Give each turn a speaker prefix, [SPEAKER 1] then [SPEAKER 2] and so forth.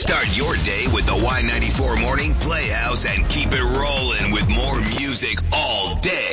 [SPEAKER 1] Start your day with the Y94 Morning Playhouse and keep it rolling with more music all day.